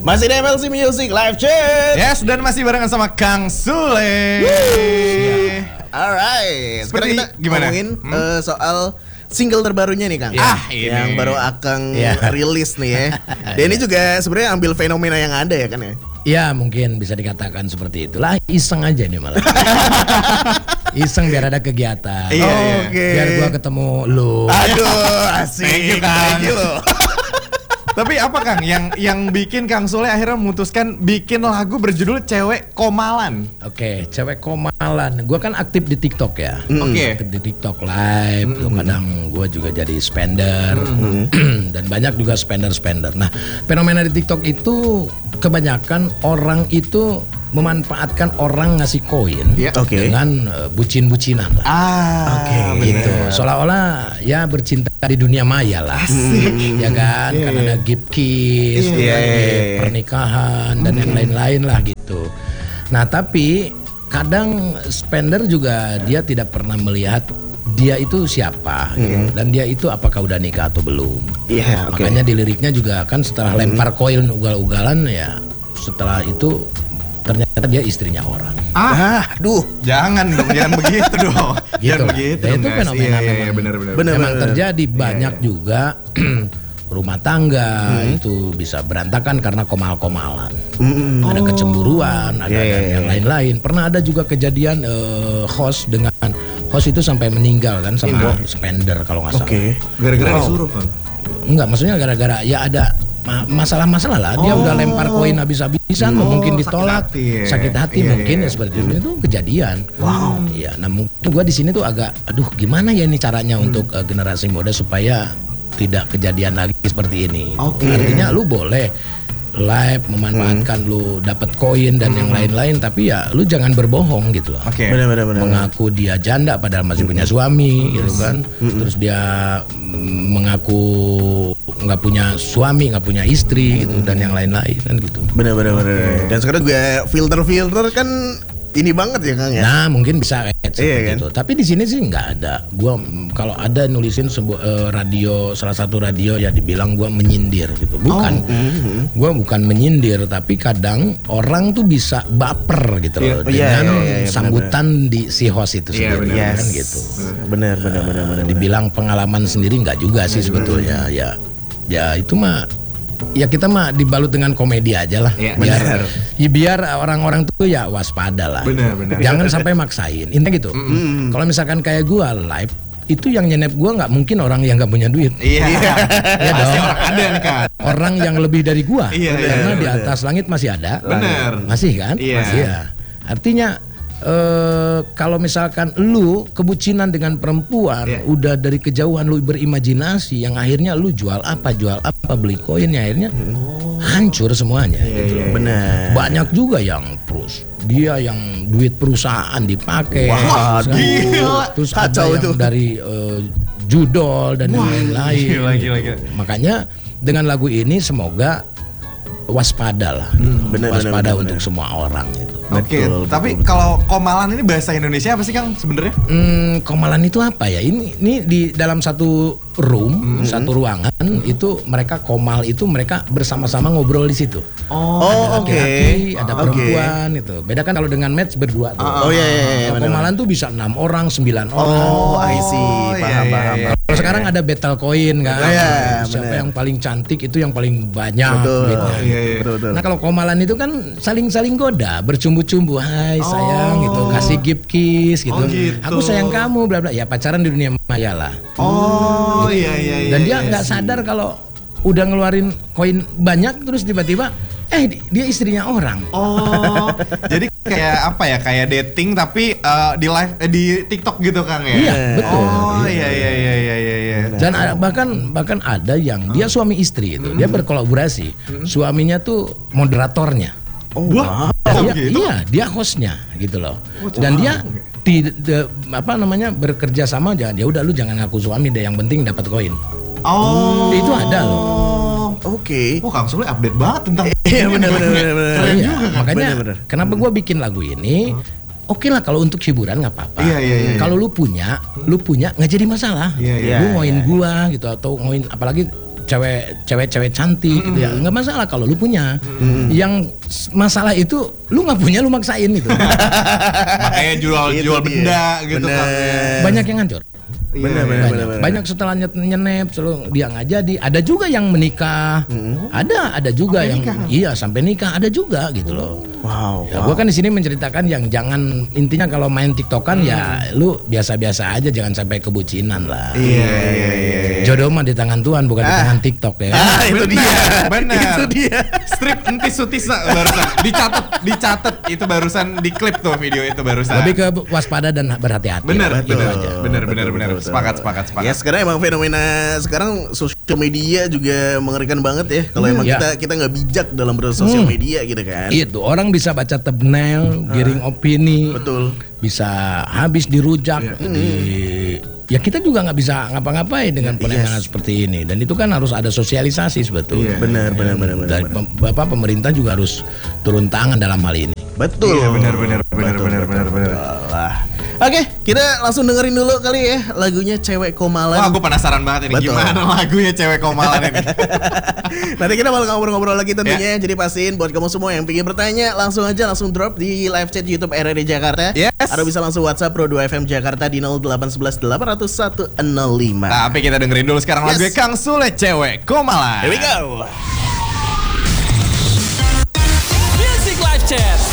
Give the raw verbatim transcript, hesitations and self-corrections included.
Masih di M L C Music Live Chat. Yes, dan masih barengan sama Kang Sule. Alright. Seperti Sekarang kita gimana? ngomongin Hmm? uh, soal single terbarunya nih Kang. Ah, ini. Yang baru Akang Ya. rilis nih ya. Dan ini juga sebenarnya ambil fenomena yang ada ya kan ya. Ya mungkin bisa dikatakan seperti itulah, iseng aja nih malah. Iseng biar ada kegiatan. Iya, iya. Oke. Biar gua ketemu lu. Aduh, asik. Thank you, Kang. Thank you. Tapi apa Kang yang yang bikin Kang Sule akhirnya memutuskan bikin lagu berjudul Cewek Komalan? Oke, cewek komalan. Gua kan aktif di TikTok ya. Oke. Aktif di TikTok live. Tuh kadang gua juga jadi spender. Dan banyak juga spender-spender. Nah, fenomena di TikTok itu kebanyakan orang itu memanfaatkan orang ngasih koin Iya. Oke. dengan uh, bucin-bucinan lah. Ah, Oke, Gitu. bener. Seolah-olah ya bercinta di dunia maya lah. Ya kan? Iya, Kan iya. ada gift kiss, Iya, gitu iya, kan, iya. gift pernikahan dan yang lain-lain lah gitu. Nah, tapi kadang spender juga dia tidak pernah melihat dia itu siapa gitu. Dan dia itu apakah udah nikah atau belum. Iya, oke. Makanya di liriknya juga kan setelah lempar koin ugal-ugalan ya, setelah itu ternyata dia istrinya orang. Ah, duh. Jangan dong, jangan begitu dong. Gitu Jangan lah. begitu Ya, dong, itu guys. fenomena Iya, iya, memang. iya, benar-benar. Bener. Memang terjadi banyak iya. juga rumah tangga itu bisa berantakan karena komal-komalan. Mm-mm. Ada kecemburuan, ada Iya, iya, dan iya. yang lain-lain. Pernah ada juga kejadian eh, host dengan host itu sampai meninggal kan sama spender kalau nggak salah. Oke. Gara-gara Wow. disuruh Kang. Enggak, maksudnya gara-gara ya ada ma- masalah-masalah lah. Dia Oh. udah lempar koin habis-habisan, Oh, mungkin sakit ditolak, hati ya. sakit hati Iya, mungkin iya. ya seperti itu. Itu kejadian. Wow. Iya, nah mungkin gua di sini tuh agak, aduh gimana ya ini caranya Hmm. untuk uh, generasi muda supaya tidak kejadian lagi seperti ini. Oke. Artinya lu boleh live memanfaatkan lu dapat koin dan yang lain-lain, tapi ya lu jangan berbohong gitu loh. Oke. Benar-benar benar. Mengaku dia janda padahal masih punya suami gitu kan. Terus dia mm, mengaku nggak punya suami, nggak punya istri gitu dan yang lain-lain kan gitu. Benar-benar benar. Dan sekarang juga filter-filter kan ini banget ya Kang ya. Nah, mungkin bisa kayak seperti Iya kan? itu. Tapi di sini sih nggak ada. Gua mm, kalau ada nulisin sebuah eh, radio, salah satu radio ya dibilang gua menyindir gitu. Bukan. Mhm. Gua bukan menyindir, tapi kadang orang tuh bisa baper gitu Iya, loh iya, dengan iya, iya, iya, sambutan di si host itu Iya, sendiri benar. kan Yes. gitu. Benar benar benar benar. Dibilang pengalaman sendiri nggak juga sih sebetulnya. Ya, ya itu mah. Ya kita mah dibalut dengan komedi aja lah. Iya, biar, benar. ya biar orang-orang tuh ya waspada lah. Benar, benar. Jangan sampai maksain. Intinya gitu. Kalau misalkan kayak gua live, itu yang nyenep gua nggak mungkin orang yang nggak punya duit. Iya. Ya Pasti dong. orang ada nih Kang. Orang yang lebih dari gua. Iya, iya, Karena di benar. atas langit masih ada. Benar. Masih kan? Iya. Masih ya. Artinya eh kalau misalkan lu kebucinan dengan perempuan, Iya. udah dari kejauhan lu berimajinasi, yang akhirnya lu jual apa, jual apa, beli koinnya akhirnya hancur semuanya gitu loh. Benar. Banyak juga yang terus dia yang duit perusahaan dipakai, Wah, terus, kan, gila. terus ada Kacau yang itu. dari eh, judol dan yang lain-lain. gila, gitu. gila, gila. Makanya dengan lagu ini semoga waspada lah, gitu. benar, waspada benar, untuk semua orang itu. Oke, Betul, tapi betul, kalau komalan ini bahasa Indonesia apa sih Kang sebenarnya? Hmm, komalan itu apa ya? Ini ini di dalam satu room, satu ruangan itu mereka komal itu mereka bersama-sama ngobrol di situ. Oh, Ada oke. laki-laki, ada Oke. perempuan itu. Beda kan kalau dengan match berdua tuh. Oh iya iya, iya Kalau benar. komalan tuh bisa enam orang, sembilan orang. Oh, I see. Oh, Paham iya, iya, paham. iya. Kalau sekarang ada battle coin kan. Oh, iya, Siapa benar. yang paling cantik itu yang paling banyak Betul. duitnya. Iya, iya. Betul betul. Nah kalau komalan itu kan saling-saling goda, bercumbu-cumbu, hai sayang gitu, kasih gift kiss gitu. Oh, gitu. Aku sayang kamu, bla bla. Ya pacaran di dunia maya lah. Oh iya iya iya. Dan dia iya, nggak sih. sadar kalau udah ngeluarin koin banyak terus tiba-tiba, eh di- dia istrinya orang. Oh, jadi kayak apa ya? Kayak dating tapi eh, di live eh, di TikTok gitu Kang ya? Iya, betul. Oh iya iya iya iya iya. iya. Dan ada- bahkan bahkan ada yang dia suami istri itu, dia berkolaborasi. Suaminya tuh moderatornya. Oh, Wah, wow. oh, dia, gitu. Iya, dia hostnya gitu loh. Dan dia tidak apa namanya bekerja sama aja. Ya udah lu jangan ngaku suami deh, yang penting dapat koin. Oh. Itu ada loh. Oke. Oh Kang Sule update banget tentang Iya benar benar benar benar. Iya, makanya Bener-bener. kenapa gua bikin lagu ini? Oke lah kalau untuk hiburan nggak apa-apa. Iya, iya, iya. Kalau lu punya, lu punya nggak jadi masalah. Iya, iya. Lu Iya, ngoin iya. gua gitu atau ngoin apalagi cewek cewek-cewek cantik gitu ya. Nggak masalah kalau lu punya. Yang masalah itu lu nggak punya, lu maksain gitu. Makanya jual Itu jual dia. benda gitu Bener. kan. Banyak yang hancur. Benar, benar, banyak, benar, benar. banyak setelah nyet- nyenep selalu dia nggak jadi. Ada juga yang menikah, ada ada juga Sampai yang nikah? iya sampai nikah, ada juga gitu loh. Wow. Ya, gua kan di sini menceritakan yang jangan, intinya kalau main TikTokan ya lu biasa-biasa aja, jangan sampai kebucinan lah. Iya, iya, iya. Jodoh mah di tangan Tuhan, bukan di Ah. tangan TikTok ya. Ah, itu dia. Benar. Itu dia. Strip entis sutisa barusan dicatat, dicatat itu barusan di klip tuh video itu barusan. Lebih ke waspada dan berhati-hati. bener, Gitu bener, aja. bener, Betul, bener, betul, bener. betul. Sepakat, sepakat, sepakat. Ya sekarang emang fenomena sekarang sosial media juga mengerikan banget ya. Kalau emang ya. kita kita nggak bijak dalam bersosial Hmm. media gitu kan. Itu orang bisa baca thumbnail, giring opini, Betul. bisa habis dirujak, di ya kita juga nggak bisa ngapa-ngapain dengan penanganan seperti ini. Dan itu kan harus ada sosialisasi sebetulnya. Benar, benar, benar, benar. Dan pem- Bapak pemerintah juga harus turun tangan dalam hal ini. Betul. Iya, benar, benar, benar, Betul, benar, betul, benar, benar. betul. Wah. Oke, kita langsung dengerin dulu kali ya lagunya Cewek Komalan. Wah, gue penasaran banget ini Betul. gimana lagunya Cewek Komalan ini. Nanti kita bakal ngobrol-ngobrol lagi tentunya. Jadi pastiin buat kamu semua yang pengen bertanya, langsung aja langsung drop di live chat YouTube R R D Jakarta. Yes. Atau bisa langsung WhatsApp Pro dua F M Jakarta di nol delapan satu satu delapan nol satu nol lima. Tapi kita dengerin dulu sekarang Yes. lagunya Kang Sule Cewek Komalan. Here we go. Music Live Chat.